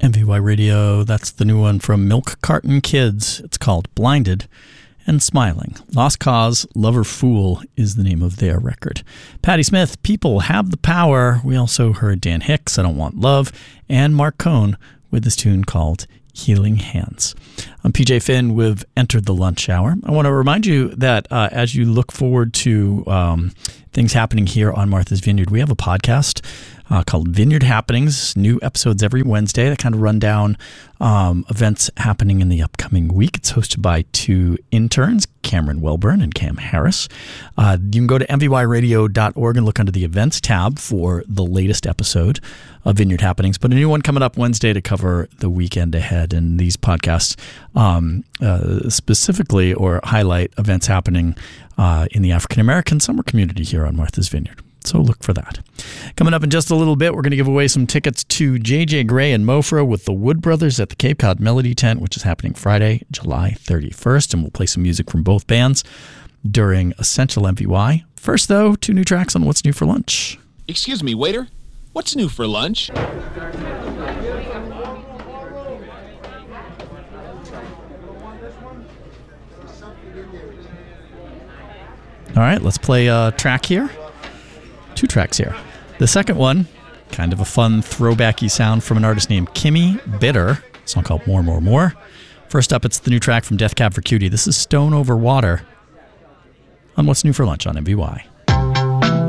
MVY Radio, that's the new one from Milk Carton Kids. It's called Blinded and Smiling. Lost Cause, Lover Fool is the name of their record. Patti Smith, People Have the Power. We also heard Dan Hicks, I Don't Want Love, and Mark Cohn with this tune called Healing Hands. I'm PJ Finn. We've entered the lunch hour. I want to remind you that as you look forward to things happening here on Martha's Vineyard, we have a podcast called Vineyard Happenings. New episodes every Wednesday that kind of run down events happening in the upcoming week. It's hosted by two interns, Cameron Welburn and Cam Harris. You can go to mvyradio.org and look under the events tab for the latest episode of Vineyard Happenings. But a new one coming up Wednesday to cover the weekend ahead. And these podcasts specifically or highlight events happening in the African American summer community here on Martha's Vineyard. So look for that. Coming up in just a little bit, we're going to give away some tickets to J.J. Gray and Mofra with the Wood Brothers at the Cape Cod Melody Tent, which is happening Friday, July 31st. And we'll play some music from both bands during Essential MVY. First, though, two new tracks on What's New for Lunch. Excuse me, waiter. What's new for lunch? All right, let's play a track here. Two tracks here. The second one, kind of a fun throwbacky sound from an artist named Kimmy Bitter. A song called More, More, More. First up, it's the new track from Death Cab for Cutie. This is Stone Over Water on What's New for Lunch on MVY.